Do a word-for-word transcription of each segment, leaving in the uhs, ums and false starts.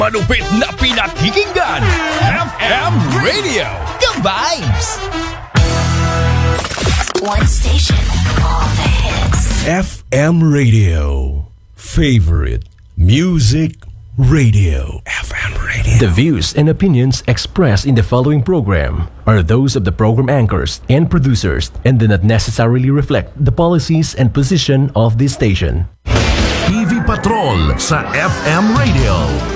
Malupit na pinakikinggan, F M Radio, The Vibes! One station, all the hits. F M Radio, favorite music radio. F M Radio. The views and opinions expressed in the following program are those of the program anchors and producers and do not necessarily reflect the policies and position of this station. T V Patrol sa F M Radio.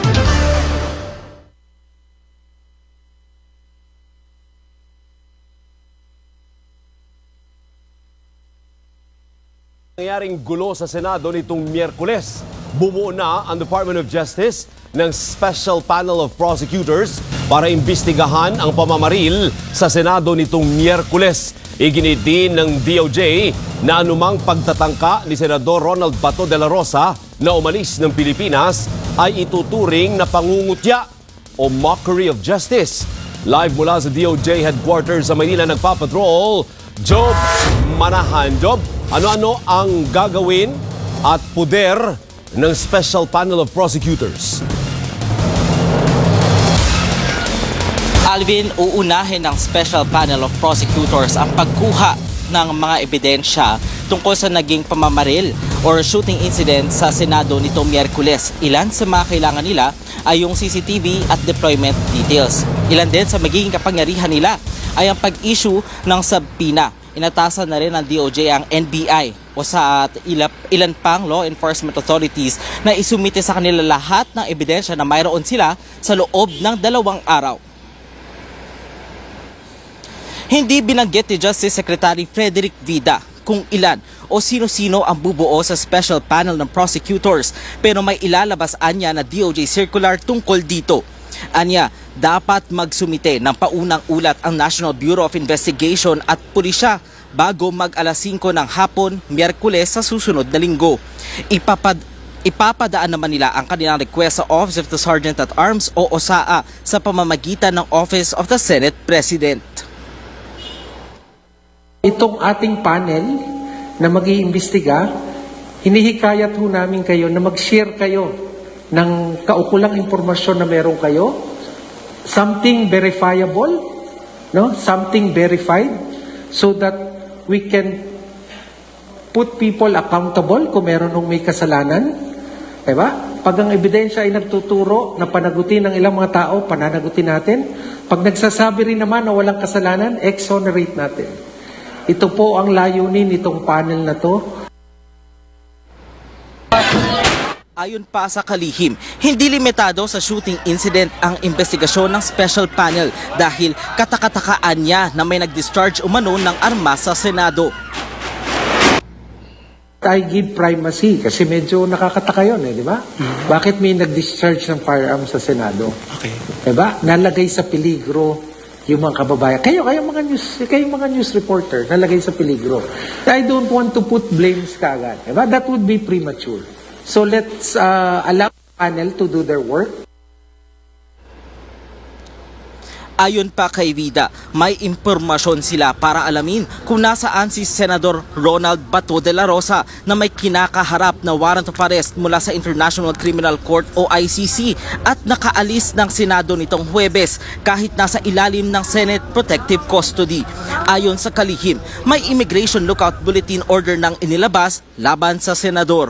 Nangyaring gulo sa Senado nitong Miyerkules. Bumuo na ang Department of Justice ng Special Panel of Prosecutors para imbestigahan ang pamamaril sa Senado nitong Miyerkules. Iginit din ng D O J na anumang pagtatangka ni Senador Ronald Bato de la Rosa na umalis ng Pilipinas ay ituturing na pangungutya o mockery of justice. Live mula sa D O J headquarters sa Manila nagpapatrol, Job Manahan. Job, ano-ano ang gagawin at puder ng Special Panel of Prosecutors? Alvin, uunahin ng Special Panel of Prosecutors ang pagkuha ng mga ebidensya tungkol sa naging pamamaril or shooting incident sa Senado nitong Miyerkules. Ilan sa mga kailangan nila ay yung C C T V at deployment details. Ilan din sa magiging kapangyarihan nila ay ang pag-issue ng subpoena. Inatasan na rin ng D O J ang N B I o sa ilan, ilan pang law enforcement authorities na isumite sa kanila lahat ng ebidensya na mayroon sila sa loob ng dalawang araw. Hindi binanggit ni Justice Secretary Frederick Vida kung ilan o sino-sino ang bubuo sa Special Panel ng Prosecutors, pero may ilalabas anya na D O J circular tungkol dito. Anya, dapat magsumite ng paunang ulat ang National Bureau of Investigation at pulisya bago mag alas singko ng hapon, Miyerkules sa susunod na linggo. Ipapad Ipapadaan naman nila ang kanilang request sa Office of the Sergeant at Arms o O S A A sa pamamagitan ng Office of the Senate President. Itong ating panel na mag-iimbestiga, hinihikayat ho namin kayo na mag-share kayo ng kaukulang impormasyon na meron kayo, something verifiable, no? Something verified, so that we can put people accountable kung meron nung may kasalanan. Diba? Pag ang ebidensya ay nagtuturo na panagutin ng ilang mga tao, pananagutin natin. Pag nagsasabi rin naman na walang kasalanan, exonerate natin. Ito po ang layunin nitong panel na to. Ayon pa sa kalihim, hindi limitado sa shooting incident ang investigasyon ng Special Panel dahil katakatakaan niya na may nag-discharge umano ng armas sa Senado. I give primacy kasi medyo nakakataka yun eh, di ba? Mm-hmm. Bakit may nag-discharge ng firearms sa Senado? Okay. Di ba? Nalagay sa peligro yung mga kababayan. Kayo, kayo mga news, kayo mga news reporter, nalagay sa peligro. I don't want to put blames kaagad. Di ba? That would be premature. So let's uh, allow the panel to do their work. Ayon pa kay Vida, may impormasyon sila para alamin kung nasaan si Senador Ronald Bato de la Rosa na may kinakaharap na warrant of arrest mula sa International Criminal Court o I C C at nakaalis ng Senado nitong Huwebes kahit nasa ilalim ng Senate Protective Custody. Ayon sa kalihim, may immigration lookout bulletin order nang inilabas laban sa senador.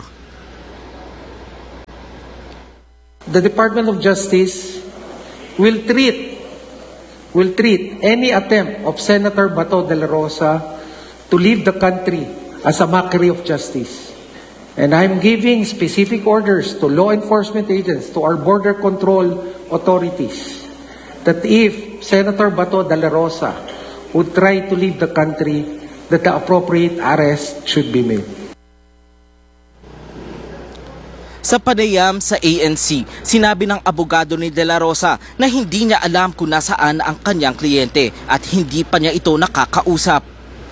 The Department of Justice will treat will treat any attempt of Senator Bato de la Rosa to leave the country as a mockery of justice. And I'm giving specific orders to law enforcement agents, to our border control authorities, that if Senator Bato de la Rosa would try to leave the country, that the appropriate arrest should be made. Sa panayam sa A N C, sinabi ng abogado ni De La Rosa na hindi niya alam kung nasaan ang kanyang kliyente at hindi pa niya ito nakakausap.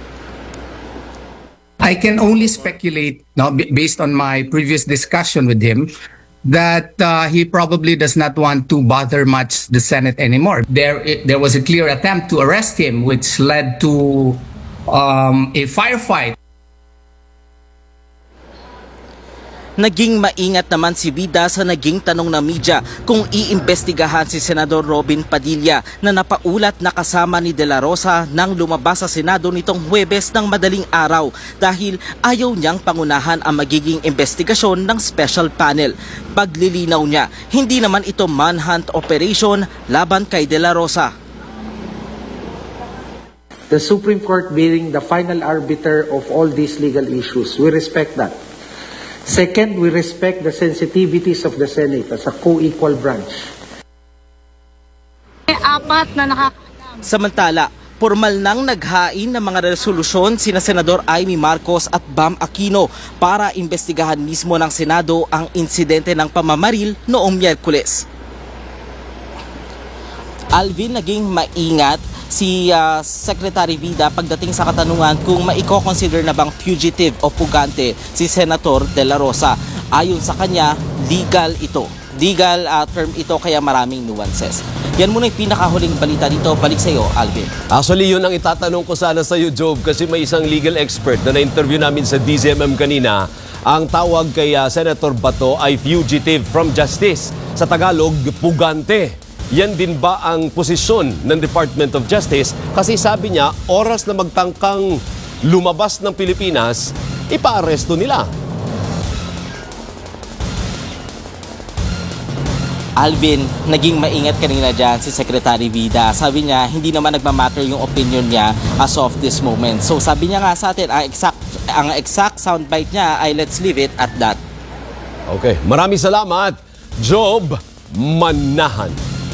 I can only speculate, no, based on my previous discussion with him, that uh, he probably does not want to bother much the Senate anymore. There, it, there was a clear attempt to arrest him, which led to um, a firefight. Naging maingat naman si Vida sa naging tanong ng media kung iimbestigahan si Senador Robin Padilla na napaulat na kasama ni De La Rosa nang lumabas sa Senado nitong Huwebes ng madaling araw dahil ayaw niyang pangunahan ang magiging investigasyon ng special panel. Paglilinaw niya, hindi naman ito manhunt operation laban kay De La Rosa. The Supreme Court being the final arbiter of all these legal issues, we respect that. Second, we respect the sensitivities of the Senate as a co-equal branch. Apat na nakaka- Samantala, formal nang naghain ng mga resolusyon sina Senador Amy Marcos at Bam Aquino para imbestigahan mismo ng Senado ang insidente ng pamamaril noong Miyerkules. Alvin, naging maingat si uh, Secretary Vida pagdating sa katanungan kung maiko-consider na bang fugitive o pugante si Senator De La Rosa. Ayon sa kanya, legal ito. Legal uh, term ito kaya maraming nuances. Yan muna yung pinakahuling balita dito. Balik sa iyo, Alvin. Actually, yun ang itatanong ko sana sa iyo, Job, kasi may isang legal expert na na-interview namin sa D Z M M kanina. Ang tawag kay uh, Senator Bato ay fugitive from justice. Sa Tagalog, pugante. Yan din ba ang posisyon ng Department of Justice? Kasi sabi niya, oras na magtangkang lumabas ng Pilipinas, ipa-aresto nila. Alvin, naging maingat kanina dyan si Secretary Vida. Sabi niya, hindi naman nagmamatter yung opinion niya as of this moment. So sabi niya nga sa atin, ang exact, ang exact soundbite niya ay let's leave it at that. Okay, maraming salamat, Job Manahan.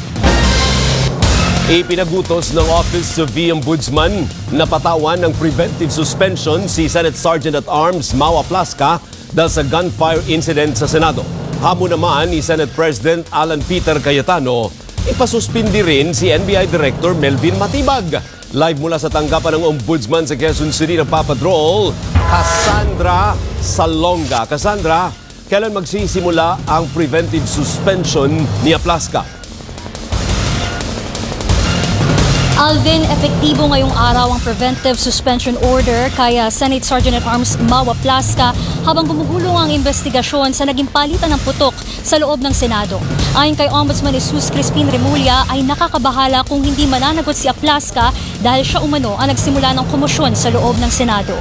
Ipinagutos ng Office of the Ombudsman na patawan ng preventive suspension si Senate Sergeant-at-Arms Mau Aplasca dahil sa gunfire incident sa Senado. Hamon naman ni Senate President Alan Peter Cayetano, ipasuspindi rin si N B I Director Melvin Matibag. Live mula sa tanggapan ng Ombudsman sa Quezon City nagpapatrol, Cassandra Salonga. Cassandra, kailan magsisimula ang preventive suspension ni Aplasca? Alvin, epektibo ngayong araw ang preventive suspension order kaya Senate Sergeant-at-Arms Mau Aplasca habang gumugulong ang investigasyon sa naging palitan ng putok sa loob ng Senado. Ayon kay Ombudsman Jesus Crispin Remulla ay nakakabahala kung hindi mananagot si Aplasca dahil siya umano ang nagsimula ng komosyon sa loob ng Senado.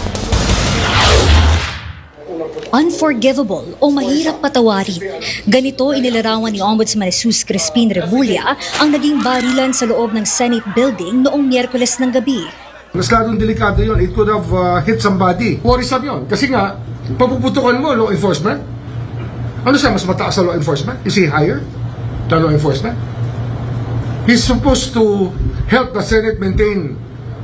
Unforgivable o mahirap patawarin. Ganito inilarawan ni Ombudsman Jesus Crispin Remulla ang naging barilan sa loob ng Senate building noong Miyerkules ng gabi. Mas lalong delikado yun. It could have uh, hit somebody. Worrisome yun. Kasi nga, papuputukan mo law enforcement. Ano siya? Mas mataas sa law enforcement? Is he higher than law enforcement? He's supposed to help the Senate maintain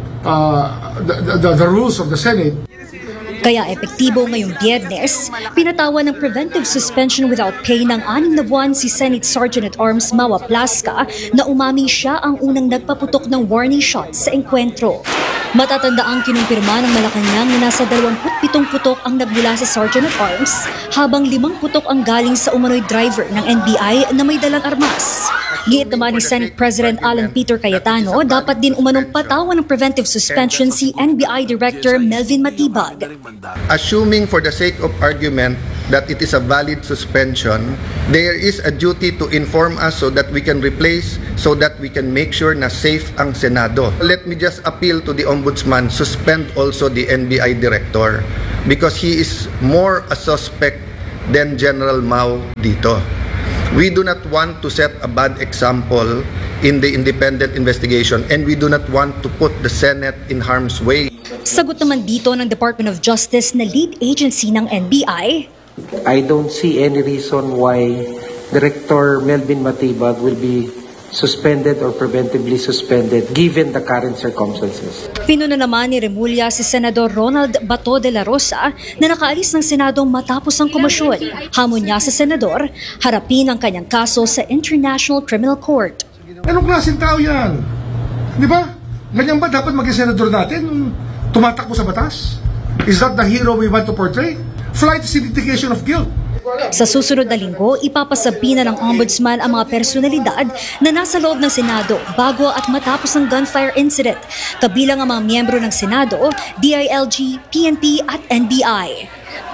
uh, the, the, the rules of the Senate. Kaya epektibo ngayong Biyernes, pinatawan ng preventive suspension without pay ng anim na buwan si Senate Sergeant-at-Arms Mau Aplasca na umaming siya ang unang nagpaputok ng warning shots sa engkwentro. Matatanda ang kinumpirma ng Malacanang na nasa dalawampu't pitong putok ang nagmula sa Sergeant-at-Arms habang limang putok ang galing sa umano'y driver ng N B I na may dalang armas. Giit naman ni Senate President Alan Peter Cayetano, dapat din umanong patawan ng preventive suspension si N B I Director Melvin Matibag. Assuming for the sake of argument that it is a valid suspension, there is a duty to inform us so that we can replace, so that we can make sure na safe ang Senado. Let me just appeal to the Ombudsman, suspend also the N B I Director because he is more a suspect than General Mau dito. We do not want to set a bad example in the independent investigation and we do not want to put the Senate in harm's way. Sagot naman dito ng Department of Justice na lead agency ng N B I. I don't see any reason why Director Melvin Matibag will be suspended or preventively suspended given the current circumstances. Pinuna naman ni Remulla si Senador Ronald Bato de la Rosa na nakaalis ng Senado matapos ang komosyon. Hamon niya sa Senador, harapin ang kanyang kaso sa International Criminal Court. Anong klaseng tao yan? Di ba? Ganyan ba dapat maging senador natin? Tumatakbo sa batas? Is that the hero we want to portray? Flight is indication of guilt. Sa susunod na linggo, ipapasabi na ng Ombudsman ang mga personalidad na nasa loob ng Senado bago at matapos ang gunfire incident, kabilang ang mga miyembro ng Senado, D I L G, P N P at N B I.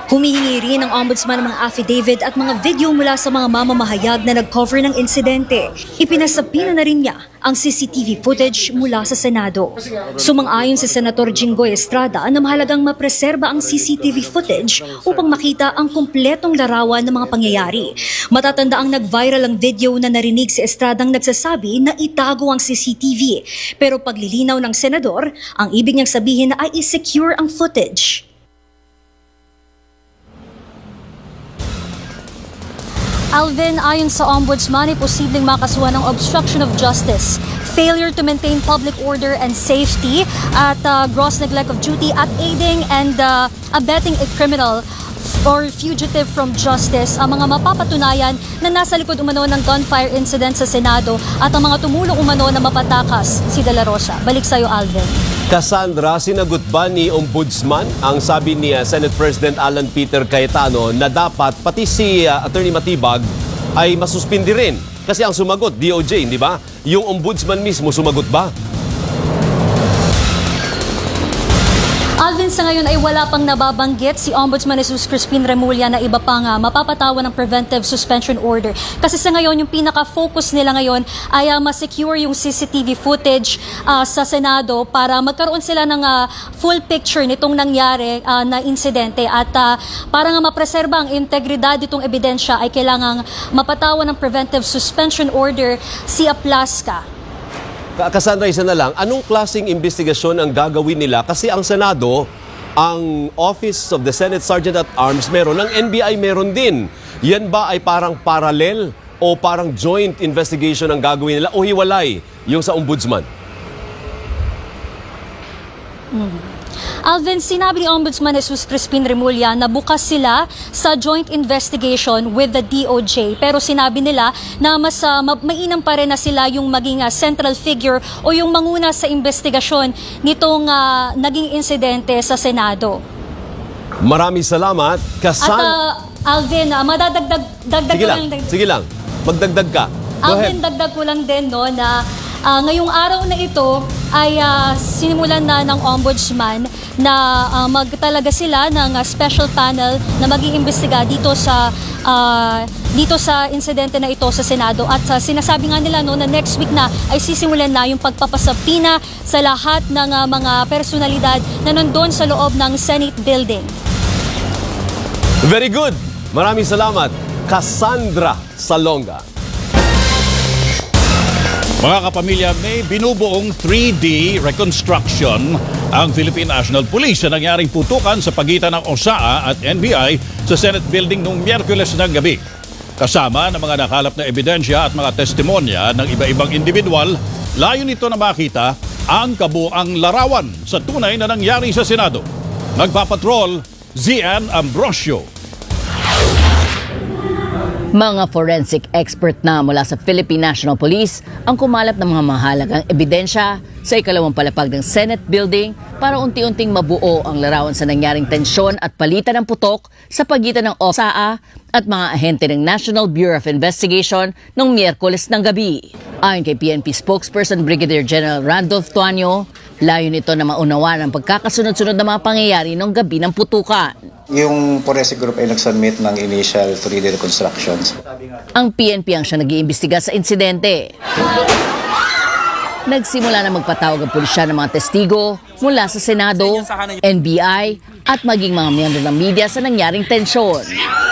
Humihingi rin ang ombudsman ng mga affidavit at mga video mula sa mga mamamahayag na nag-cover ng insidente. Ipinasapina na rin niya ang C C T V footage mula sa Senado. Sumang-ayon si Senator Jinggoy Estrada na mahalagang mapreserba ang C C T V footage upang makita ang kumpletong larawan ng mga pangyayari. Matatanda ang nag-viral ang video na narinig si Estradang nagsasabi na itago ang C C T V. Pero paglilinaw ng senador, ang ibig niyang sabihin na ay i-secure ang footage. Alvin, ayon sa ombudsman, ay posibleng makasuhan ng obstruction of justice, failure to maintain public order and safety, at uh, gross neglect of duty, at aiding and uh, abetting a criminal or fugitive from justice ang mga mapapatunayan na nasa likod umano ng gunfire incident sa Senado at ang mga tumulong umano na mapatakas si De La Rosa. Balik sa'yo, Alvin. Cassandra, sinagot ba ni Ombudsman ang sabi ni uh, Senate President Alan Peter Cayetano na dapat pati si uh, Attorney Matibag ay masuspindi rin? Kasi ang sumagot, D O J, di ba? Yung Ombudsman mismo sumagot ba? Alvin, sa ngayon ay wala pang nababanggit si Ombudsman Jesus Crispin Remulla na iba pang uh, mapapatawan ng preventive suspension order. Kasi sa ngayon, yung pinaka-focus nila ngayon ay uh, ma-secure yung C C T V footage uh, sa Senado para magkaroon sila ng uh, full picture nitong nangyari uh, na insidente. At uh, para nga mapreserba ang integridad itong ebidensya ay kailangang mapatawan ng preventive suspension order si Aplaska. Cassandra, isa na lang, anong klaseng investigasyon ang gagawin nila? Kasi ang Senado, ang Office of the Senate Sergeant at Arms meron, ang N B I meron din. Yan ba ay parang parallel o parang joint investigation ang gagawin nila o hiwalay yung sa Ombudsman? Mm-hmm. Alvin, sinabi ni Ombudsman Jesus Crispin Remulla na bukas sila sa joint investigation with the D O J. Pero sinabi nila na mas uh, mainam pa rin na sila yung maging uh, central figure o yung manguna sa investigasyon nitong uh, naging insidente sa Senado. Maraming salamat, Cassandra. At uh, Alvin, uh, madadagdag dagdag sige ko lang, lang. Sige lang, magdagdag ka. Go Alvin, ahead. dagdag ko lang din no, na uh, ngayong araw na ito ay uh, sinimulan na ng Ombudsman na uh, magtalaga sila ng uh, special panel na mag-iimbestiga dito sa uh, dito sa insidente na ito sa Senado. At uh, sinasabi nga nila no, na next week na ay sisimulan na yung pagpapasapina sa lahat ng uh, mga personalidad na nandun sa loob ng Senate building. Very good. Maraming salamat, Cassandra Salonga. Mga kapamilya, may binubuong three D reconstruction ang Philippine National Police sa nangyaring putukan sa pagitan ng O S A A at N B I sa Senate Building noong Miyerkules ng gabi. Kasama ng mga nakalap na ebidensya at mga testimonya ng iba-ibang individual, layo nito na makita ang kabuang larawan sa tunay na nangyari sa Senado. Nagpapatrol, Zian Ambrosio. Mga forensic expert na mula sa Philippine National Police ang kumalap ng mga mahalagang ebidensya sa ikalawang palapag ng Senate Building para unti-unting mabuo ang larawan sa nangyaring tensyon at palitan ng putok sa pagitan ng O S A A at mga ahente ng National Bureau of Investigation noong Miyerkules ng gabi. Ayon kay P N P spokesperson Brigadier General Randolph Tuanyo, layo nito na maunawaan ang pagkakasunod-sunod na mga pangyayari noong gabi ng putukan. Yung forensic group ay nag-submit ng initial three D reconstructions. Ang P N P ang siya nag-iimbestiga sa insidente. Nagsimula na magpatawag ang pulisya ng mga testigo mula sa Senado, N B I at maging mga miyembro ng media sa nangyaring tensyon.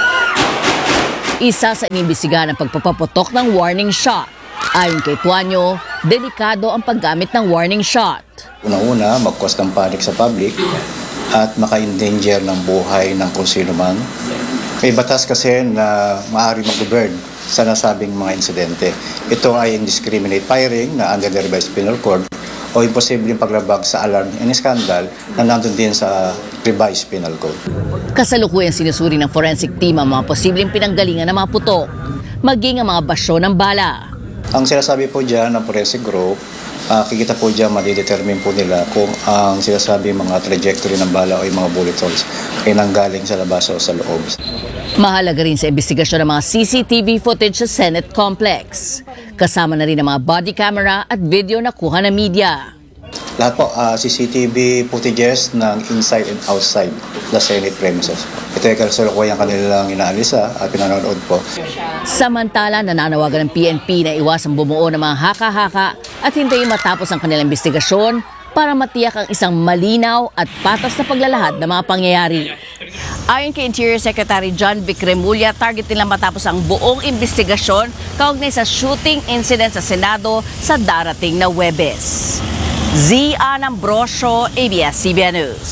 Isa sa inimbestigahan ang pagpapaputok ng warning shot. Ayon kay Tuanyo, delikado ang paggamit ng warning shot. Una-una, mag-cause ng panic sa public at maka-endanger ng buhay ng kung sino man. May batas kasi na maaari mag-govern sa nasabing mga insidente. Ito ay indiscriminate firing na under the revised penal code o imposibleng paglabag sa alarm and scandal na nandun din sa revised penal code. Kasalukuyang sinusuri ng forensic team ang mga posibleng pinanggalingan ng mga putok, maging ang mga basyo ng bala. Ang sinasabi po dyan ng forensic group, uh, kikita po dyan, madidetermine po nila kung ang sinasabi mga trajectory ng bala o yung mga bullet holes ay nanggaling sa labas o sa loob. Mahalaga rin sa investigasyon ng mga C C T V footage sa Senate Complex. Kasama na rin ang mga body camera at video na kuha ng media. Lahat po, uh, C C T V footages ng inside and outside the Senate premises. Ito ay kasalukuyan kanilang inaalisa at pinanonood po. Samantala, nananawagan ng P N P na iwasang bumuo ng mga haka-haka at hintayin matapos ang kanilang investigasyon para matiyak ang isang malinaw at patas na paglalahad ng mga pangyayari. Ayon kay Interior Secretary John Vic Remulla, target nilang matapos ang buong investigasyon kaugnay sa shooting incident sa Senado sa darating na Huwebes. Zian Ambrosio, A B S C B N News.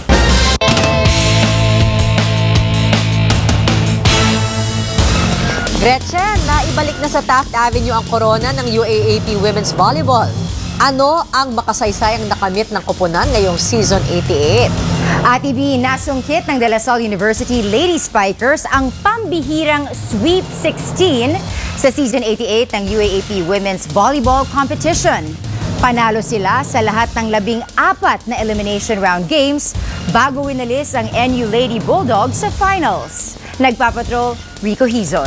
Gretchen, naibalik na sa Taft Avenue ang korona ng U A A P Women's Volleyball. Ano ang makasaysayang nakamit ng koponan ngayong Season eighty-eight? At ibi, nasungkit ng De La Salle University Lady Spikers ang pambihirang Sweep sixteen sa Season eighty-eight ng U A A P Women's Volleyball Competition. Panalo sila sa lahat ng labing apat na elimination round games bago winalis ang N U Lady Bulldogs sa finals. Nagpapatrol, Rico Hizon.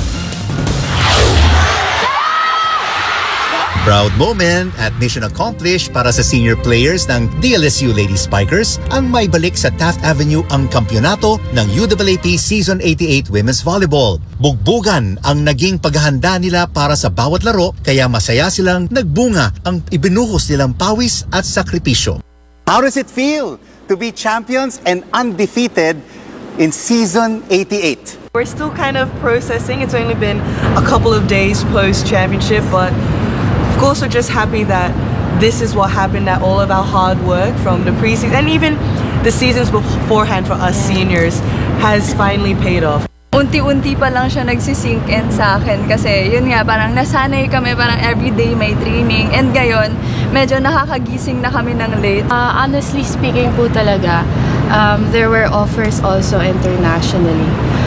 Proud moment at mission accomplished para sa senior players ng D L S U Lady Spikers ang maibalik sa Taft Avenue ang kampyonato ng U A A P Season eighty-eight Women's Volleyball. Bugbugan ang naging paghahanda nila para sa bawat laro kaya masaya silang nagbunga ang ibinuhos nilang pawis at sakripisyo. How does it feel to be champions and undefeated in Season eighty-eight? We're still kind of processing. It's only been a couple of days post-championship, but of course, we're just happy that this is what happened, that all of our hard work from the preseason and even the seasons beforehand for us seniors has finally paid off. Unti-unti pa lang siya nagsisink in sa akin kasi yun nga, parang nasanay kami, parang everyday may training, and gayon, medyo nakakagising na kami ng late. Uh, honestly speaking po talaga, um, there were offers also internationally.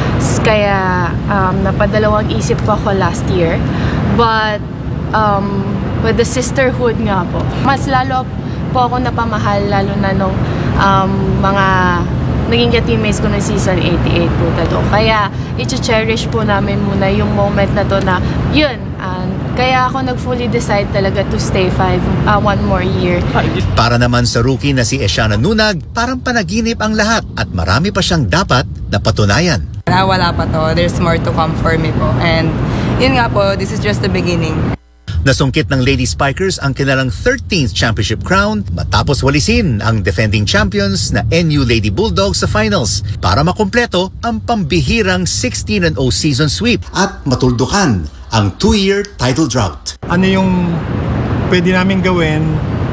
Kaya um, napadalawang isip ko ako last year, but um, with the sisterhood nga po, mas lalo po ako napamahal, lalo na nung um, mga naging ka-teammates ko ng Season eighty-eight po tato. Kaya i-cherish po namin muna yung moment na to na yun. And kaya ako nag-fully decide talaga to stay five, uh, one more year. Para naman sa rookie na si Esiana Nunag, parang panaginip ang lahat at marami pa siyang dapat na patunayan. Wala pa to. There's more to come for me po. And yun nga po, this is just the beginning. Nasungkit ng Lady Spikers ang kanilang thirteenth championship crown matapos walisin ang defending champions na N U Lady Bulldogs sa finals para makumpleto ang pambihirang sixteen and oh season sweep at matuldukan ang two-year title drought. Ano yung pwede namin gawin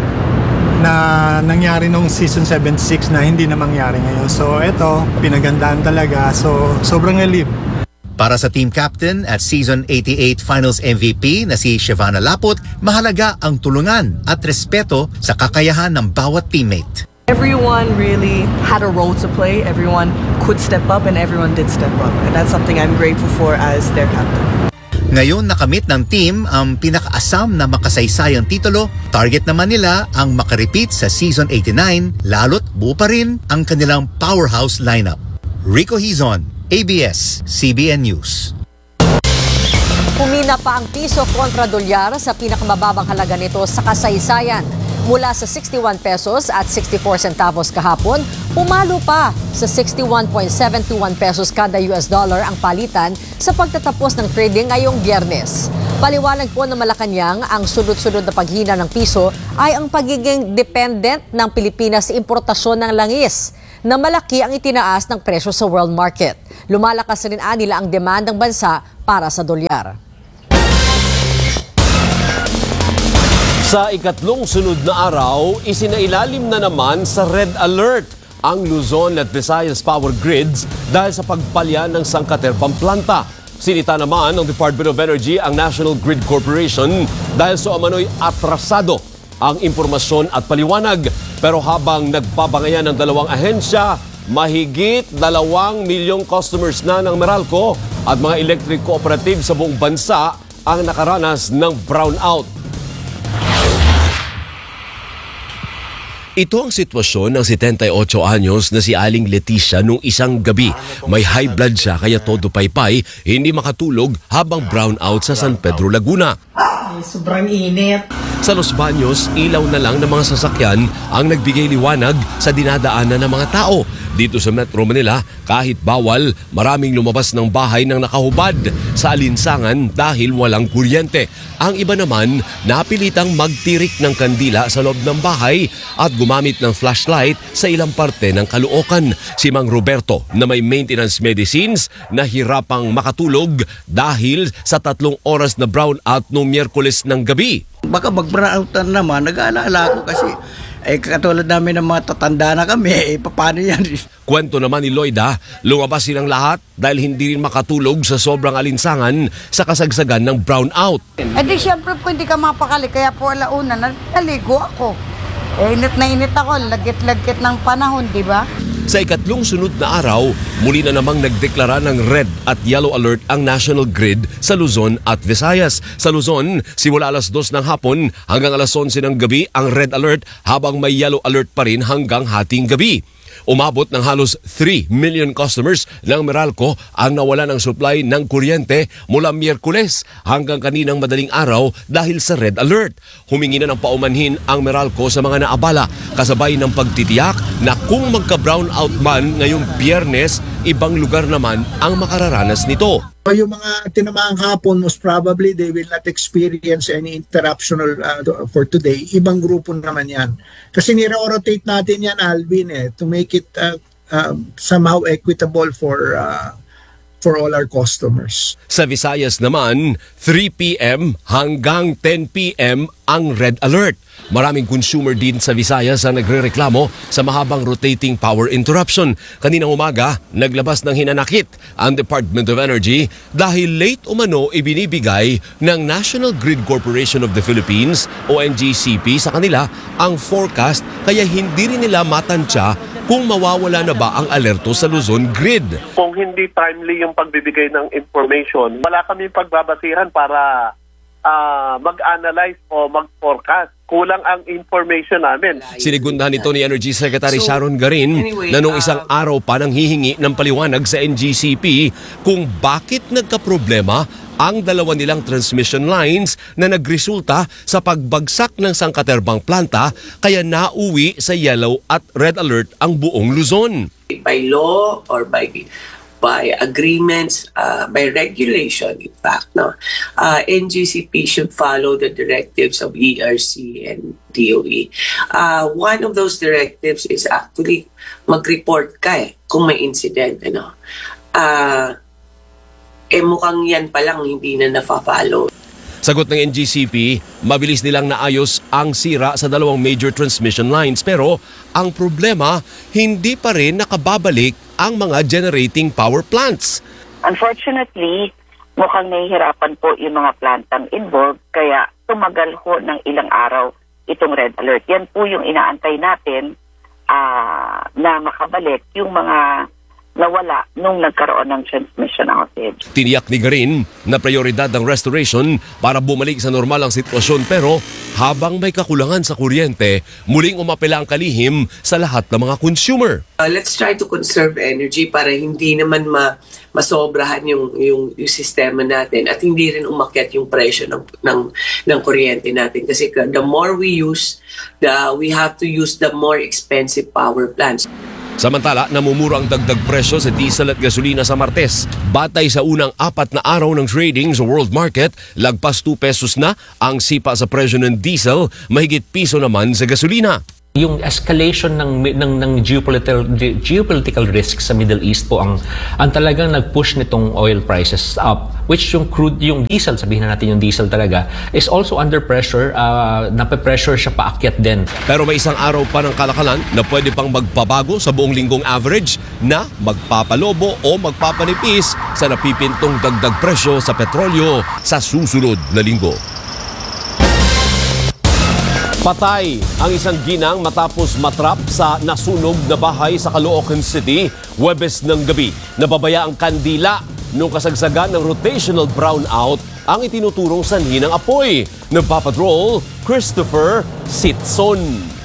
na nangyari nung season seventy-six na hindi na mangyari ngayon? So eto, pinagandaan talaga. So sobrang relief. Para sa team captain at Season eighty-eight Finals M V P na si Shivana Laput, mahalaga ang tulungan at respeto sa kakayahan ng bawat teammate. Everyone really had a role to play. Everyone could step up and everyone did step up. And that's something I'm grateful for as their captain. Ngayon nakamit ng team ang pinakaasam na makasaysayang titulo. Target naman nila ang makarepeat sa Season eighty-nine, lalo't buo pa rin ang kanilang powerhouse lineup. Rico Hizon, A B S C B N News. Humina pa ang piso kontra dolyar sa pinakamababang halaga nito sa kasaysayan. Mula sa sixty-one pesos at sixty-four centavos kahapon, pumalo pa sa sixty-one point seven two one pesos kada U S dollar ang palitan sa pagtatapos ng trading ngayong Biyernes. Paliwanag po ng Malacanang, ang sunod-sunod na paghina ng piso ay ang pagiging dependent ng Pilipinas sa importasyon ng langis, na malaki ang itinaas ng presyo sa world market. Lumalakas rin nila ang demand ng bansa para sa dolyar. Sa ikatlong sunod na araw, isinailalim na naman sa red alert ang Luzon at Visayas power grids dahil sa pagpalya ng sangkaterbang planta. Sinita naman ng Department of Energy ang National Grid Corporation dahil sa umano'y atrasado ang impormasyon at paliwanag. Pero habang nagbabangayan ng dalawang ahensya, mahigit dalawang milyong customers na ng Meralco at mga electric cooperative sa buong bansa ang nakaranas ng brownout. Ito ang sitwasyon ng seventy-eight anyos na si Aling Leticia nung isang gabi. May high blood siya kaya todo paypay, hindi makatulog habang brownout sa San Pedro, Laguna. Sobrang init. Sa Los Baños, ilaw na lang ng mga sasakyan ang nagbigay liwanag sa dinadaanan ng mga tao. Dito sa Metro Manila, kahit bawal, maraming lumabas ng bahay nang nakahubad sa alinsangan dahil walang kuryente. Ang iba naman, napilitang magtirik ng kandila sa loob ng bahay at gumamit ng flashlight sa ilang parte ng Caloocan. Si Mang Roberto na may maintenance medicines na hirapang makatulog dahil sa tatlong oras na brownout noong Miyerkules ng gabi. Baka mag-brownoutan naman, nag-aalala ako kasi eh katulad namin ng mga tatanda na kami, eh paano yan? Kwento naman ni Lloyda, lumabas silang lahat dahil hindi rin makatulog sa sobrang alinsangan sa kasagsagan ng brownout. Eh di syempre po hindi ka mapakali, kaya po alauna, naligo ako. Eh init na init ako, lagit-lagit ng panahon, di ba? Sa ikatlong sunod na araw, muli na namang nagdeklara ng red at yellow alert ang National Grid sa Luzon at Visayas. Sa Luzon, simula alas dos ng hapon hanggang alas onse ng gabi ang red alert habang may yellow alert pa rin hanggang hating gabi. Umabot ng halos three million customers ng Meralco ang nawala ng supply ng kuryente mula Miyerkules hanggang kaninang madaling araw dahil sa red alert. Humingi na ng paumanhin ang Meralco sa mga naabala kasabay ng pagtitiyak na kung magka-brownout man ngayong Biyernes, ibang lugar naman ang makararanas nito. Yung mga tinamaang hapon, most probably they will not experience any interruption uh, for today. Ibang grupo naman yan. Kasi nire-rotate natin yan, Alvin, eh, to make it uh, uh, somehow equitable for uh, for all our customers. Sa Visayas naman, three p.m. hanggang ten p.m. ang red alert. Maraming consumer din sa Visayas ang nagrereklamo sa mahabang rotating power interruption. Kaninang umaga, naglabas ng hinanakit ang Department of Energy dahil late umano ibinibigay ng National Grid Corporation of the Philippines o N G C P sa kanila ang forecast kaya hindi rin nila matansya kung mawawala na ba ang alerto sa Luzon Grid. Kung hindi timely yung pagbibigay ng information, wala kaming pagbabasihan para uh, mag-analyze o mag-forecast. Kulang ang information namin. Sinigundahan ito ni Energy Secretary so, Sharon Garin anyway, na nung isang uh, araw pa nang hihingi ng paliwanag sa N G C P kung bakit nagkaproblema ang dalawa nilang transmission lines na nagresulta sa pagbagsak ng sangkaterbang planta kaya nauwi sa yellow at red alert ang buong Luzon. By law or by by agreements, uh, by regulation, in fact, no, uh, N G C P should follow the directives of E R C and D O E. Uh, one of those directives is actually mag-report ka eh, kung may incident. Ano. Uh, eh mukhang yan palang hindi na nafa-follow. Sagot ng N G C P, mabilis nilang naayos ang sira sa dalawang major transmission lines pero ang problema, hindi pa rin nakababalik ang mga generating power plants. Unfortunately, mukhang nahihirapan po yung mga plantang involved kaya tumagal ho ng ilang araw itong red alert. Yan po yung inaantay natin uh, na makabalik yung mga nawala nung nagkaroon ng transmission outage. Tiniyak ni Garin na prioridad ang restoration para bumalik sa normal ang sitwasyon pero habang may kakulangan sa kuryente, muling umapela ang kalihim sa lahat ng mga consumer. Uh, let's try to conserve energy para hindi naman ma masobrahan yung, yung, yung sistema natin at hindi rin umakyat yung presyo ng, ng, ng kuryente natin. Kasi the more we use, the, we have to use the more expensive power plants. Samantala, namumuro ang dagdag presyo sa diesel at gasolina sa Martes. Batay sa unang apat na araw ng trading sa world market, lagpas two pesos na ang sipa sa presyo ng diesel, mahigit piso naman sa gasolina. Yung escalation ng ng ng geopolitical geopolitical risk sa Middle East po ang ang talagang nag-push nitong oil prices up, which yung crude, yung diesel, sabihin na natin yung diesel talaga is also under pressure, uh, nape-pressure siya paakyat din. Pero may isang araw pa ng kalakalan na pwede pang magpabago sa buong linggong average na magpapalobo o magpapanipis sa napipintong dagdag presyo sa petrolyo sa susunod na linggo. Patay ang isang ginang matapos matrap sa nasunog na bahay sa Caloocan City, Huwebes ng gabi. Nababaya ang kandila nung kasagsagan ng rotational brownout ang itinuturong sanhi ng apoy. Nagpapatrol, Christopher Sitson.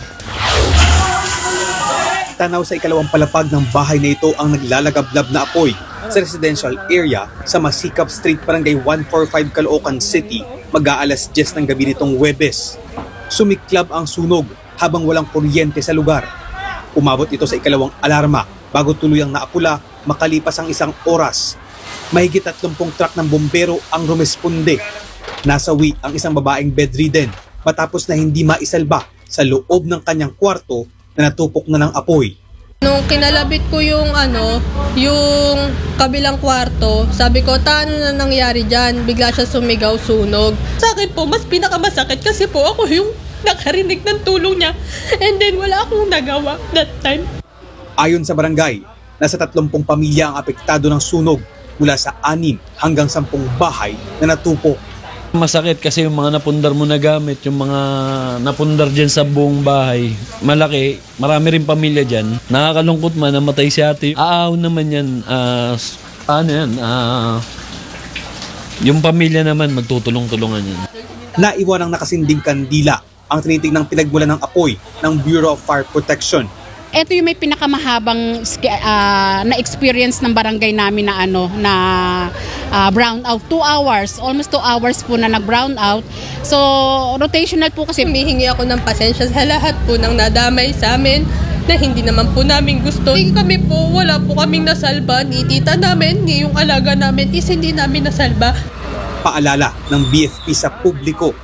Tanaw sa ikalawang palapag ng bahay na ito ang naglalagablab na apoy sa residential area sa Masikap Street, Barangay one forty-five, Caloocan City Mag-aalas diyes ng gabi nitong Huwebes. Sumiklab ang sunog habang walang kuryente sa lugar. Umabot ito sa ikalawang alarma bago tuluyang naapula makalipas ang isang oras. Mahigit tatlumpung truck ng bombero ang rumesponde. Nasawi ang isang babaeng bedridden matapos na hindi maisalba sa loob ng kanyang kwarto na natupok na ng apoy. Nung kinalabit ko yung ano, yung kabilang kwarto, sabi ko, taano na nangyari dyan? Bigla siya sumigaw, sunog. Sa akin po, mas pinakamasakit kasi po ako yung nakarinig ng tulong niya. And then wala akong nagawa that time. Ayon sa barangay, nasa tatlumpung pamilya ang apektado ng sunog mula sa anim hanggang sampung bahay na natupok. Masakit kasi yung mga napundar mo na gamit, yung mga napundar dyan sa buong bahay. Malaki, marami rin pamilya dyan. Nakakalungkot man, namatay si ate. Aaw naman yan, uh, ano yan, uh, yung pamilya naman magtutulong-tulungan yan. Naiwan ng nakasinding kandila ang tinitingnang pinagmulan ng apoy ng Bureau of Fire Protection. Ito yung may pinakamahabang uh, na experience ng barangay namin na ano na uh, brown out. Two hours, almost two hours po na nag-brown out. So, rotational po kasi. Humihingi ako ng pasensya sa lahat po ng nadamay sa amin na hindi naman po namin gusto. Hindi kami po, wala po kaming nasalba. Ni tita namin, ni yung alaga namin, is hindi namin nasalba. Paalala ng B F P sa publiko.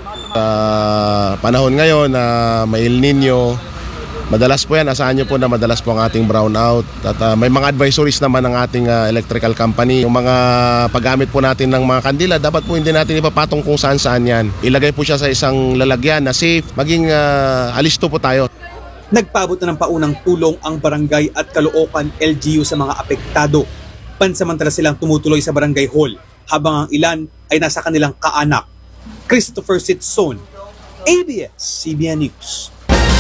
Uh, panahon ngayon na uh, may El Nino, madalas po yan, asahan nyo po na madalas po ang ating brownout. At uh, may mga advisories naman ng ating uh, electrical company. Yung mga paggamit po natin ng mga kandila, dapat po hindi natin ipapatong kung saan-saan yan. Ilagay po siya sa isang lalagyan na safe, maging uh, alisto po tayo. Nagpaabot na ng paunang tulong ang barangay at Caloocan L G U sa mga apektado. Pansamantala silang tumutuloy sa barangay hall, habang ang ilan ay nasa kanilang kaanak. Christopher Sitson, A B S C B N News.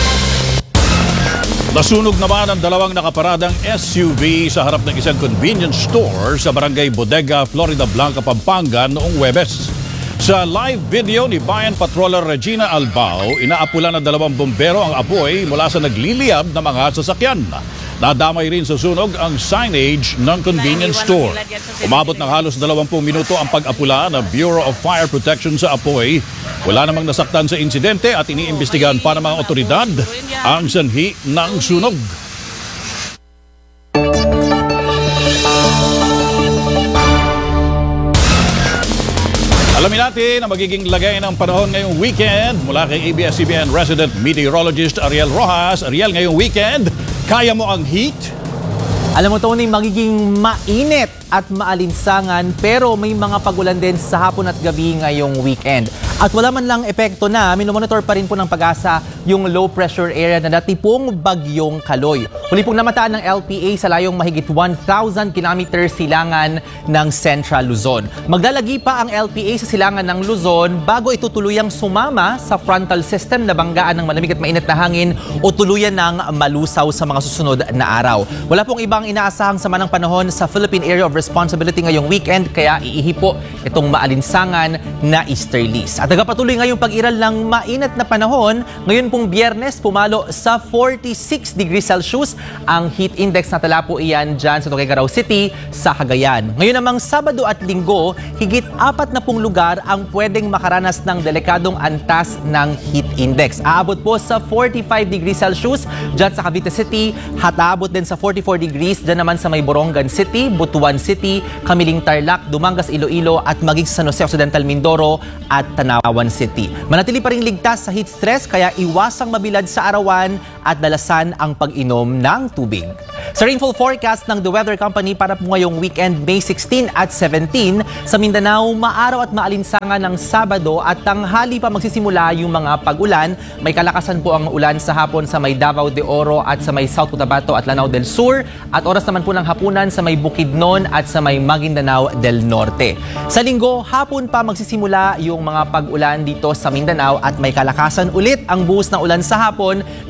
Nasunog naman ang dalawang nakaparadang S U V sa harap ng isang convenience store sa barangay Bodega, Florida Blanca, Pampanga noong Huwebes. Sa live video ni Bayan Patroller Regina Albao, inaapula ng dalawang bombero ang apoy mula sa nagliliyab na mga sasakyan. Nadamay rin sa sunog ang signage ng convenience store. Umabot ng halos dalawampung minuto ang pag-apula ng Bureau of Fire Protection sa apoy. Wala namang nasaktan sa insidente at iniimbestigahan pa ng mga otoridad ang sanhi ng sunog. Alamin natin ang magiging lagay ng panahon ngayong weekend mula kay A B S C B N resident meteorologist Ariel Rojas. Ariel, ngayong weekend, kaya mo ang heat? Alam mo, Tony, magiging mainit at maalinsangan pero may mga pagulan din sa hapon at gabi ngayong weekend. At wala man lang epekto na, minomonitor pa rin po ng Pag-asa yung low pressure area na dati pong bagyong Kaloy. Huli pong namataan ng L P A sa layong mahigit one thousand kilometers silangan ng Central Luzon. Maglalagi pa ang L P A sa silangan ng Luzon bago ito tuluyang sumama sa frontal system na banggaan ng malamig at mainit na hangin o tuluyan ng malusaw sa mga susunod na araw. Wala pong ibang inaasahang sama ng panahon sa Philippine Area of Responsibility ngayong weekend, kaya iihi po itong maalinsangan na easterlies. At nagpatuloy ngayong pag-iral ng mainit na panahon. Ngayon pong Biyernes, pumalo sa forty-six degrees Celsius ang heat index na tala po iyan dyan sa Tuguegarao City sa Cagayan. Ngayon namang Sabado at Linggo, higit apat na pong lugar ang pwedeng makaranas ng delikadong antas ng heat index. Aabot po sa forty-five degrees Celsius dyan sa Cavite City, hataabot din sa forty-four degrees dyan naman sa may Borongan City, Butuan City, Kamiling Tarlac, Dumangas, Iloilo at maging sa San Jose Occidental, Mindoro at Tanawan City. Manatili pa rin ligtas sa heat stress, kaya iwasang mabilad sa arawan at dalasan ang pag-inom ng tubig. Sa rainfall forecast ng The Weather Company para po ngayong weekend, May sixteen at seventeen, sa Mindanao, maaraw at maalinsangan ng Sabado at tanghali pa magsisimula yung mga pag-ulan. May kalakasan po ang ulan sa hapon sa may Davao de Oro at sa may South Cotabato at Lanao del Sur, at oras naman po ng hapunan sa may Bukidnon at sa may Maguindanao del Norte. Sa Linggo, hapon pa magsisimula yung mga pag-ulan dito sa Mindanao at may kalakasan ulit ang buhos ng ulan sa hapon dito po sa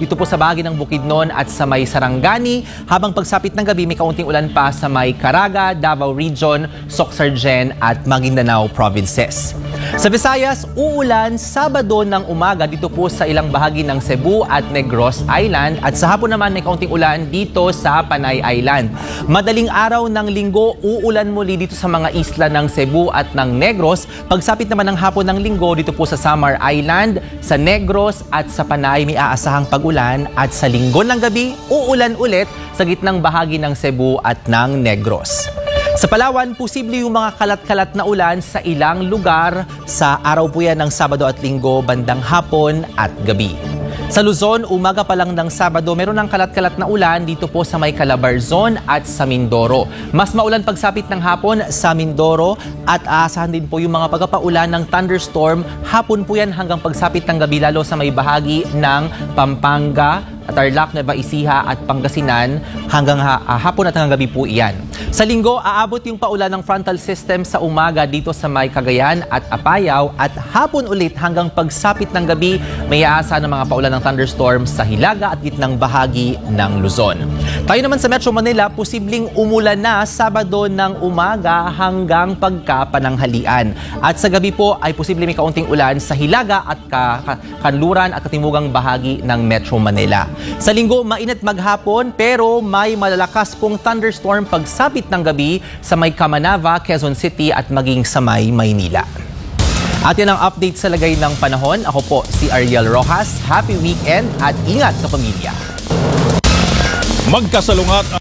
bahagi ng Bukidnon at sa may Sarangani, habang pagsapit ng gabi may kaunting ulan pa sa may Caraga, Davao Region, Soxargen at Maguindanao provinces. Sa Visayas, uulan Sabado ng umaga dito po sa ilang bahagi ng Cebu at Negros Island at sa hapon naman may kaunting ulan dito sa Panay Island. Madaling araw ng Linggo, uulan muli dito sa mga isla ng Cebu at ng Negros. Pagsapit naman ng hapon ng Linggo dito po sa Samar Island, sa Negros at sa Panay may aasahang pag-ulan at sa Linggo ng gabi, uulan ulit sa gitnang bahagi ng Cebu at ng Negros. Sa Palawan, posible yung mga kalat-kalat na ulan sa ilang lugar sa araw po yan ng Sabado at Linggo, bandang hapon at gabi. Sa Luzon, umaga pa lang ng Sabado, meron ng kalat-kalat na ulan dito po sa may Calabarzon at sa Mindoro. Mas maulan pagsapit ng hapon sa Mindoro at aasahan din po yung mga pagpapaulan ng thunderstorm. Hapon po yan hanggang pagsapit ng gabi lalo sa may bahagi ng Pampanga, Tarlac, Nueva Ecija at Pangasinan hanggang ha- uh, hapon at hanggang gabi po iyan. Sa Linggo, aabot yung paulan ng frontal system sa umaga dito sa may Cagayan at Apayao at hapon ulit hanggang pagsapit ng gabi may aasahan ng mga paulan ng thunderstorm sa Hilaga at gitnang bahagi ng Luzon. Tayo naman sa Metro Manila, posibleng umulan na Sabado ng umaga hanggang pagkapananghalian. At sa gabi po ay posibleng may kaunting ulan sa Hilaga at ka- ka- kanluran at katimugang bahagi ng Metro Manila. Sa Linggo, mainit maghapon pero may malalakas pong thunderstorm pagsapit ng gabi sa may Kamanava, Quezon City at maging sa may Maynila. At yan ang update sa lagay ng panahon. Ako po si Ariel Rojas. Happy weekend at ingat kapamilya. Magkasalungat ang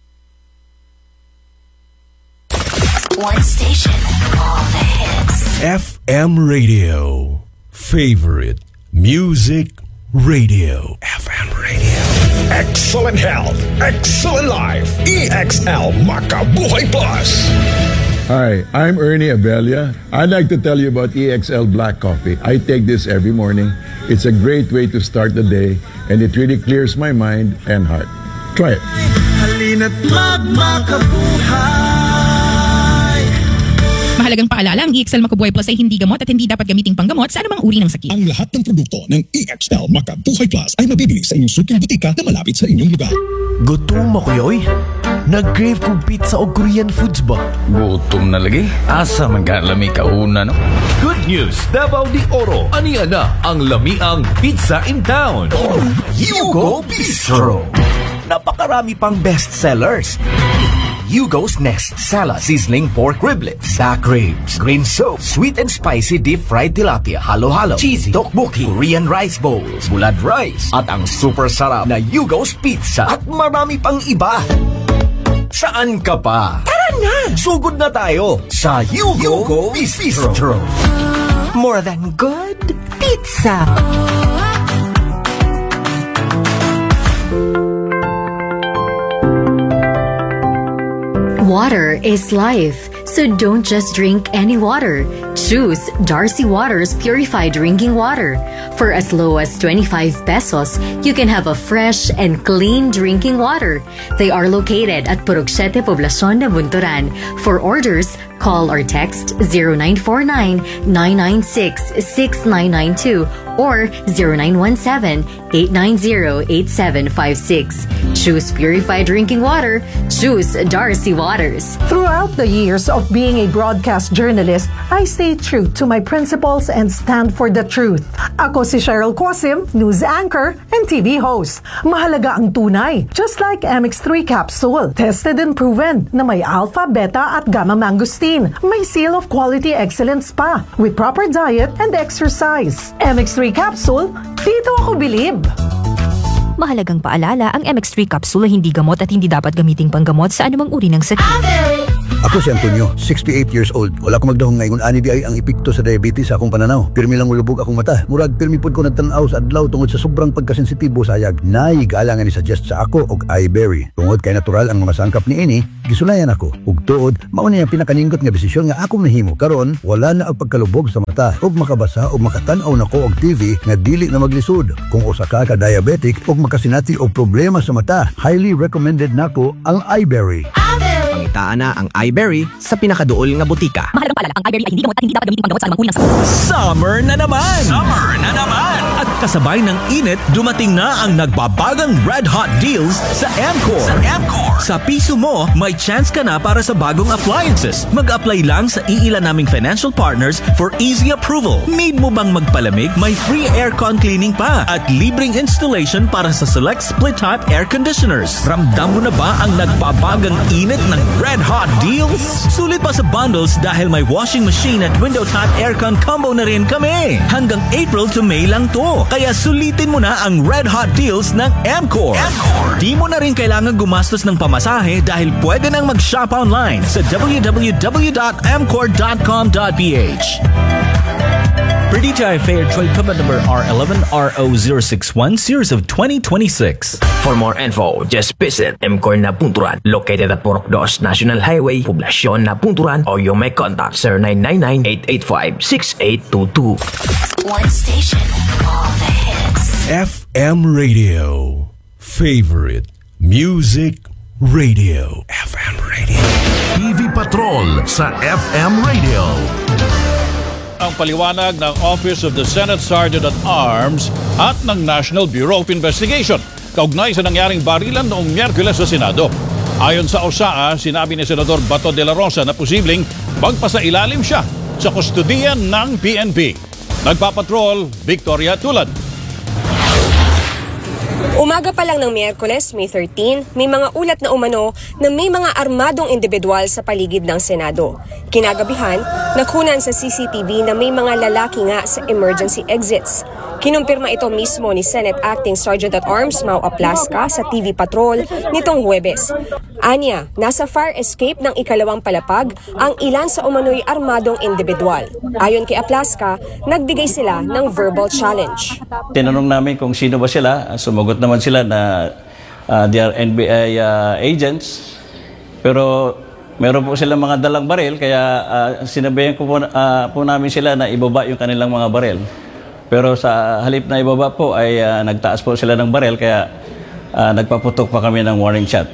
One station, all the hits. F M Radio. Favorite music radio. F M Radio. Excellent health, excellent life. E X L Makabuhay Plus. Hi, I'm Ernie Abella. I'd like to tell you about E X L Black Coffee. I take this every morning. It's a great way to start the day and it really clears my mind and heart. Try it. Halina't magmakabuhay. Mahalagang paalala, ang E X L Makabuhay Plus ay hindi gamot at hindi dapat gamiting panggamot sa anumang uri ng sakit. Ang lahat ng produkto ng E X L Makabuhay Plus ay mabibili sa inyong suking butika na malapit sa inyong lugar. Gutom mo kuyoy? Nag-crave kong pizza o Korean foods ba? Gutom na lagi? Asa man ka lami kauna no? Good news! Davao de Oro. Aniya na ang lamiang pizza in town. Yugo Bistro. Napakarami pang best sellers. Yugo's Nest Salad, Sizzling Pork Riblets, Duck Ribs, Green Soup, Sweet and Spicy Deep Fried Tilapia, Halo-Halo, Cheesy, Tteokbokki, Korean Rice Bowls, Bulad Rice, at ang super sarap na Yugo's Pizza at marami pang iba. Saan ka pa? Tara na! Sugod na tayo sa Yugo, Yugo Bistro. Bistro. More than good pizza. Water is life, so don't just drink any water. Choose Darcy Waters Purified Drinking Water. For as low as twenty-five pesos, you can have a fresh and clean drinking water. They are located at Purok Siete Poblacion de Bunturan. For orders, call or text zero nine four nine, nine nine six, six nine nine two or zero nine one seven, eight nine zero, eight seven five six. Choose purified drinking water. Choose Darcy Waters. Throughout the years of being a broadcast journalist, I stay true to my principles and stand for the truth. Ako si Cheryl Cosim, news anchor and T V host. Mahalaga ang tunay, just like M X three capsule. Tested and proven na may alpha, beta at gamma mangosteen. May seal of quality excellence pa with proper diet and exercise. M X three capsule, dito ako bilib. Mahalagang paalala, ang M X three capsule ay hindi gamot at hindi dapat gamiting panggamot sa anumang uri ng sakit. Ako si Antonio, sixty-eight years old. Wala ko magdahong ngayon ani di ay ang epekto sa diabetes sa akong pananaw. Pirmi lang ulubog akong mata. Murag pirmi pod ko nagtan-aw sa adlaw tungod sa sobrang pagkasensitibo sa ayag. Nay galangan ni suggest sa ako og iBerry. Tungod kay natural ang mga sangkap ni ini, gisulayan ako. Ug tuod, mao ni ang pinakaningot nga desisyon nga akong nahimo. Karon wala na ang pagkalubog sa mata. Ug makabasa ug makatan-aw nako og T V nga dili na maglisod. Kung usa ka ka diabetic ug makasinati og problema sa mata, highly recommended nako ang iBerry. Pangitaan na ang iBerry sa pinakaduol nga butika. Mahalagang paalala, ang iBerry ay hindi gamot at hindi dapat gamitin panggamot sa anumang uri ng sakit. Summer na naman! Summer na naman! At kas kasabay ng init, dumating na ang nagbabagang Red Hot Deals sa Amcor. Sa Amcor. Sa piso mo, may chance ka na para sa bagong appliances. Mag-apply lang sa iilan naming financial partners for easy approval. Need mo bang magpalamig? May free aircon cleaning pa at libreng installation para sa select split-type air conditioners. Ramdam mo na ba ang nagbabagang init ng Red Hot Deals? Sulit pa sa bundles dahil may washing machine at window-type aircon combo na rin kami. Hanggang April to May lang to. Kaya sulitin mo na ang Red Hot Deals ng Amcor. Amcor. Di mo na rin kailangan gumastos ng pamasahe dahil pwede nang mag-shop online sa w w w dot amcor dot com dot p h. Per D T I Fair Trade Permit number R eleven R O zero six one series of twenty twenty-six. For more info, just visit Amcor na Punturan, located at Purok dos National Highway, Poblasyon na Punturan, or you may contact zero nine nine nine, eight eight five, six eight two two. One station, all the hits. F M Radio. Favorite Music Radio. F M Radio. T V Patrol sa F M Radio. Ang paliwanag ng Office of the Senate Sergeant at Arms at ng National Bureau of Investigation kaugnay sa nangyaring barilan noong Miyerkules sa Senado. Ayon sa O S A A, sinabi ni Senador Bato de la Rosa na posibleng magpasailalim siya sa kustudiyan ng P N P. Nagpapatrol, Victoria Tulad. Umaga pa lang ng Miyerkules, May thirteen, may mga ulat na umano na may mga armadong individual sa paligid ng Senado. Kinagabihan, nakunan sa C C T V na may mga lalaki nga sa emergency exits. Kinumpirma ito mismo ni Senate Acting Sergeant at Arms Mau Aplasca sa T V Patrol nitong Huwebes. Anya, nasa fire escape ng ikalawang palapag ang ilan sa umano'y armadong individual. Ayon kay Aplasca, nagbigay sila ng verbal challenge. Tinanong namin kung sino ba sila. Sumagot naman sila na uh, they are N B I uh, agents. Pero meron po silang mga dalang baril, kaya uh, sinabihan ko po, uh, po namin sila na ibaba yung kanilang mga baril. Pero sa halip na ibaba po ay uh, nagtaas po sila ng baril, kaya uh, nagpaputok pa kami ng warning shot.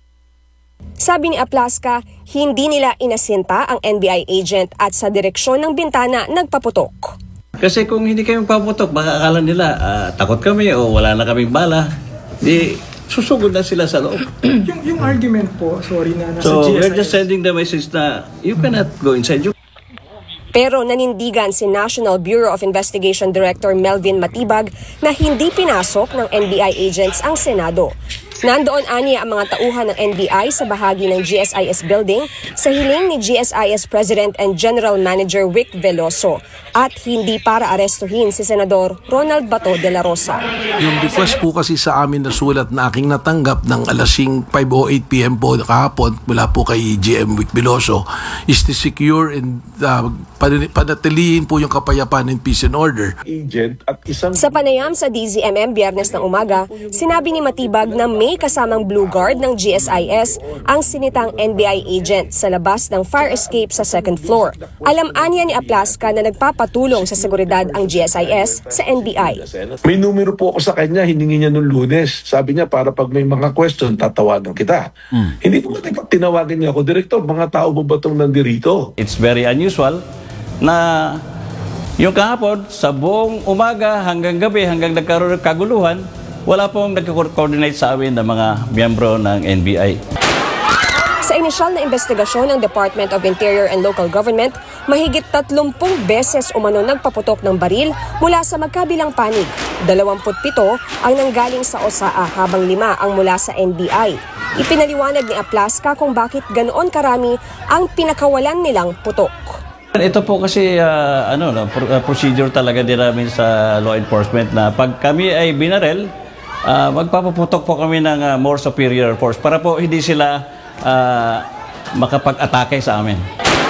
Sabi ni Aplasca, hindi nila inasinta ang N B I agent at sa direksyon ng bintana nagpaputok. Kasi kung hindi kayo magpaputok, baka akala nila uh, takot kami o wala na kaming bala. Di susugod na sila sa loob. yung, yung argument po, sorry na, nasa so, G S I S. we're just sending the message na you cannot go inside. You Pero nanindigan si National Bureau of Investigation Director Melvin Matibag na hindi pinasok ng N B I agents ang Senado. Nandoon aniya ang mga tauhan ng N B I sa bahagi ng G S I S building sa hiling ni G S I S President and General Manager Vic Veloso at hindi para arestuhin si Senador Ronald Bato de la Rosa. Yung request po kasi sa amin na sulat na aking natanggap ng alasing five oh eight p m po kahapon mula po kay G M Vic Veloso is to secure and uh, panatilihin po yung kapayapaan and peace and order. Agent at isang... Sa panayam sa D Z M M Biyernes ng umaga, sinabi ni Matibag na may kasamang Blue Guard ng G S I S ang sinitang N B I agent sa labas ng fire escape sa second floor. Alam aniya ni Aplasca na nagpapatulong sa seguridad ang G S I S sa N B I. May numero po ako sa kanya, hiningi niya nung Lunes. Sabi niya para pag may mga question, tatawagan kita. Hmm. Hindi po pag tinawagan niya ako, Direktor, mga tao ba ba itong nandirito? It's very unusual na yung kahapon, sa buong umaga hanggang gabi, hanggang nagkaroon ng kaguluhan, wala pong nag-coordinate sa amin ng mga miyembro ng N B I. Sa inisyal na investigasyon ng Department of Interior and Local Government, mahigit tatlumpung beses umano nagpaputok ng baril mula sa magkabilang panig. Dalawamput pito ang nanggaling sa O S A A habang lima ang mula sa N B I. Ipinaliwanag ni Aplasca kung bakit ganoon karami ang pinakawalan nilang putok. Ito po kasi uh, ano, no, procedure talaga din namin sa law enforcement na pag kami ay binarel, uh, magpapaputok po kami ng uh, more superior force para po hindi sila uh, makapag-atake sa amin.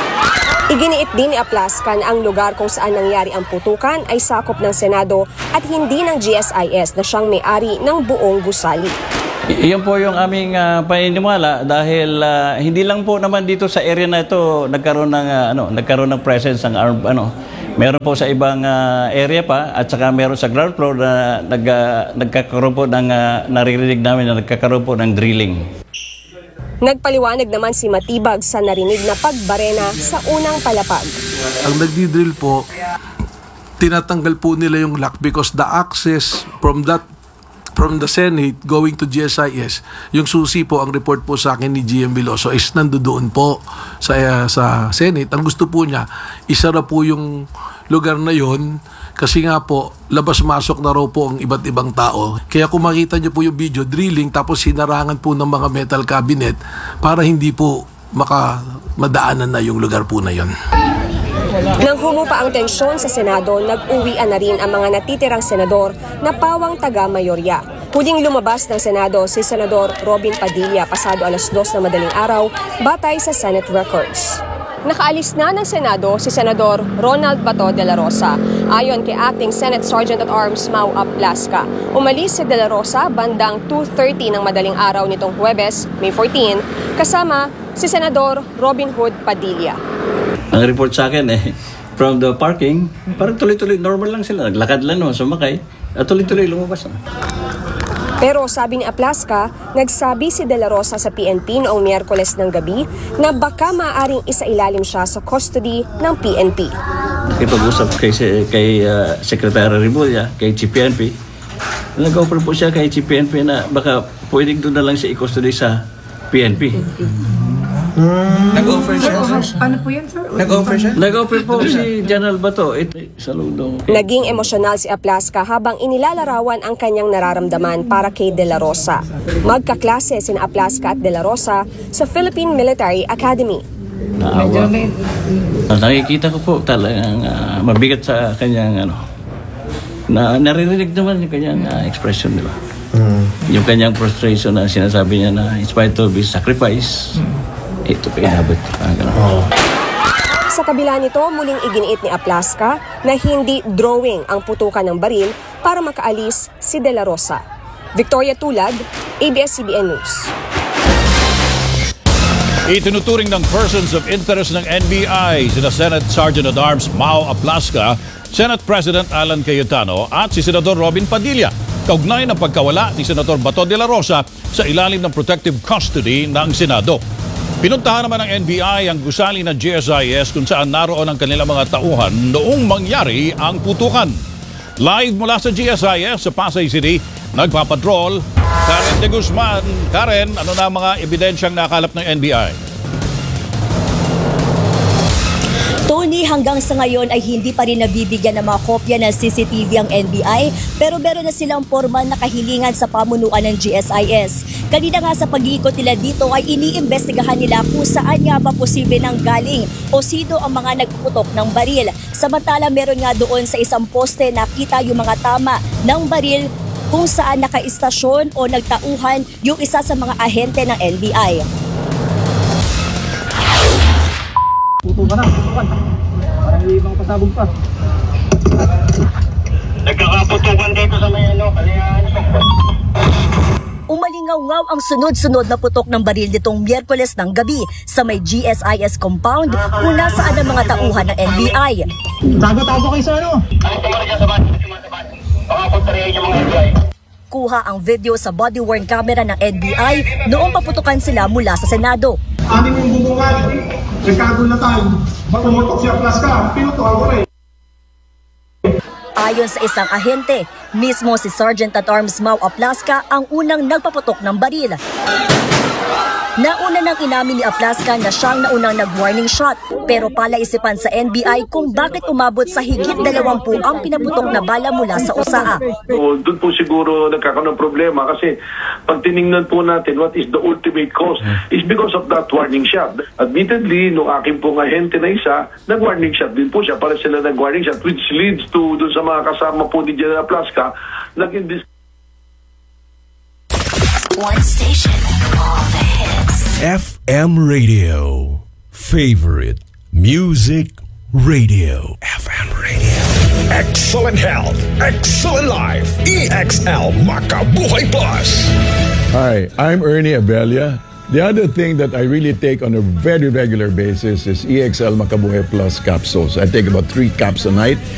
Iginiit din ni Aplasca na ang lugar kung saan nangyari ang putukan ay sakop ng Senado at hindi ng G S I S na siyang may-ari ng buong gusali. Iyon po yung aming uh, paniniwala dahil uh, hindi lang po naman dito sa area na ito nagkaroon ng uh, ano, nagkaroon ng presence ng armed ano. Meron po sa ibang uh, area pa at saka meron sa ground floor na nag uh, nagkakaroon po ng uh, naririnig namin na nagkakaroon po ng drilling. Nagpaliwanag naman si Matibag sa narinig na pagbarena sa unang palapag. Ang nagdi-drill po tinatanggal po nila yung lock because the access from that from the Senate going to G S I S, yung susi po, ang report po sa akin ni G M Veloso is nandoon po sa, uh, sa Senate. Ang gusto po niya, isara po yung lugar na yon kasi nga po, labas-masok na raw po ang iba't ibang tao. Kaya kung makita niyo po yung video, drilling, tapos sinarangan po ng mga metal cabinet para hindi po maka madaanan na yung lugar po na yon. Nang humupa ang tensyon sa Senado, nag-uwian na rin ang mga natitirang senador na pawang taga-mayorya. Huling lumabas ng Senado si Senador Robin Padilla pasado alas dos na madaling araw batay sa Senate records. Nakaalis na ng Senado si Senador Ronald Bato de la Rosa. Ayon kay Acting Senate Sergeant at Arms Mau Aplasca, umalis si de la Rosa bandang two thirty ng madaling araw nitong Huwebes, May fourteen, kasama si Senador Robin Hood Padilla. Ang report sa akin eh, from the parking, parang tuloy-tuloy, normal lang sila. Naglakad lang no, sumakay, at tuloy-tuloy lumabas na. Pero sabi ni Aplasca, nagsabi si De La Rosa sa P N P noong Miyerkules ng gabi na baka maaaring isailalim siya sa custody ng P N P. Nakipag-usap kay, kay uh, Secretary Remulla, kay Chief P N P, nag-offer po siya kay Chief P N P na baka pwedeng doon na lang siya i-custody sa P N P. Hmm. Nag-offer siya? Ano po yan, sir? Nag-offer siya? Nag-offer po si General Bato. Ito, saludo. Naging emosyonal si Aplasca habang inilalarawan ang kanyang nararamdaman para kay De La Rosa. Magkaklase sina Aplasca at De La Rosa sa Philippine Military Academy. Naawa. Nakikita ko po talagang uh, mabigat sa kanyang ano, na naririnig naman yung kanyang uh, expression, di ba? Mm. Yung kanyang frustration na sinasabi niya na in spite of his sacrifice, mm. ito pa inabot. Oh. Sa kabila nito, muling iginiit ni Aplasca na hindi drawing ang putukan ng baril para makaalis si De La Rosa. Victoria Tulad, A B S C B N News. Itinuturing ng persons of interest ng N B I sina Senate Sergeant at Arms Mau Aplasca, Senate President Alan Cayetano at si Senador Robin Padilla, kaugnay ng pagkawala ni Senator Bato de la Rosa sa ilalim ng protective custody ng Senado. Pinuntahan naman ng N B I ang gusali ng G S I S kung saan naroon ang kanilang mga tauhan noong mangyari ang putukan. Live mula sa G S I S sa Pasay City, nagpapatrol Karen de Guzman. Karen, ano na mga ebidensyang nakalap ng N B I? Tony, hanggang sa ngayon ay hindi pa rin nabibigyan ng mga kopya ng C C T V ang N B I, pero meron na silang formal na kahilingan sa pamunuan ng G S I S. Kanina nga sa pag-iikot nila dito ay iniimbestigahan nila kung saan nga ba posible nang galing o sino ang mga nagputok ng baril. Samantala meron nga doon sa isang poste nakita yung mga tama ng baril kung saan nakaistasyon o nagtauhan yung isa sa mga ahente ng N B I. Puto ka na, puto ka. Parang yung ibang pasabog pa. Nagkakaputukan dito sa may ano, kalihan. Umalingaw-ngaw ang sunod-sunod na putok ng baril nitong Miyerkules ng gabi sa may G S I S compound kung nasaan ang mga tauhan ng N B I. Tago-tago kayo sa ano? Ano tumarga sa ban? Baka kontrahin yung mga N B I. Kuha ang video sa body-worn camera ng N B I noong paputukan sila mula sa Senado. Amin yung bubungan, nagkagulatan, pumutok siya Aplasca, pinutukan ko rin. Ayon sa isang ahente, mismo si Sergeant at Arms Mau Aplasca ang unang nagpaputok ng baril. Nauna nang inamin ni Aplasca na siyang naunang nag-warning shot, pero palaisipan sa N B I kung bakit umabot sa higit dalawampu ang pinaputok na bala mula sa U S A A. So, doon po siguro nagkakaroon ng problema kasi pag tinignan po natin what is the ultimate cause is because of that warning shot. Admittedly, nung aking pong ahente na isa, nag-warning shot din po siya, para sila nag-warning shot, which leads to doon sa mga kasama po ni General Aplasca, naging dis- One station, all the hits. F M Radio. Favorite Music Radio. F M Radio. Excellent health, excellent life. E X L Makabuhay Plus. Hi, I'm Ernie Abella. The other thing that I really take on a very regular basis is E X L Makabuhay Plus capsules. I take about three caps a night.